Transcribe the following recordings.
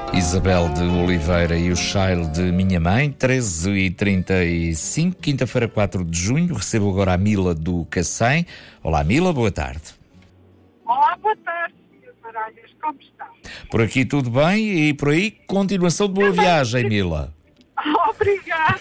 Isabel de Oliveira e o Child de Minha Mãe, 13h35, quinta-feira, 4 de junho. Recebo agora a Mila do Cacém. Olá, Mila, boa tarde. Olá, boa tarde, Sr. Baralhas, como está? Por aqui tudo bem e por aí continuação de boa viagem, Mila. Obrigado.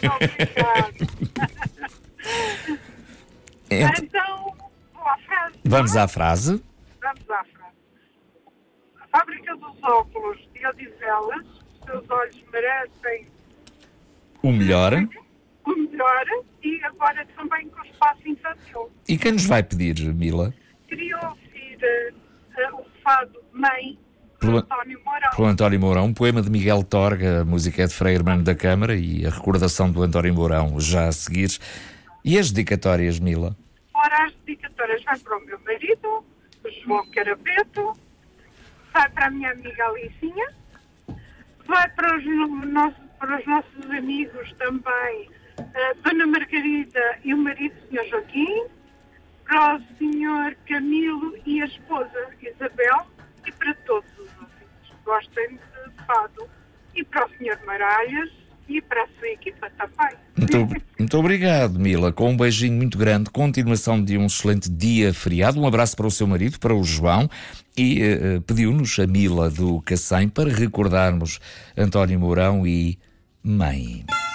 Então, Então, vou à frase. vamos à frase. Vamos à frase. A fábrica dos óculos de Odivelas, seus olhos merecem O melhor. o melhor e agora também com o espaço infantil. E quem nos vai pedir, Mila? Queria ouvir o fado Mãe, de Pelo- António Mourão. Pelo António Mourão, um poema de Miguel Torga, a música é de Frei Hermano da Câmara e a recordação do António Mourão já a seguir. E as dedicatórias, Mila? Ora, as dedicatórias vai para o meu marido, o João Carapeto, vai para a minha amiga Alicinha, vai para os nossos amigos também, a Dona Margarida e o marido, Sr. Joaquim, para o Sr. Camilo e a esposa Isabel, e para todos os ouvintes que gostem de fado, e para o Sr. Maralhas e para a sua equipa também. Muito obrigado, Mila. Com um beijinho muito grande, continuação de um excelente dia feriado. Um abraço para o seu marido, para o João. E pediu-nos a Mila do Cacém para recordarmos António Mourão e Mãe.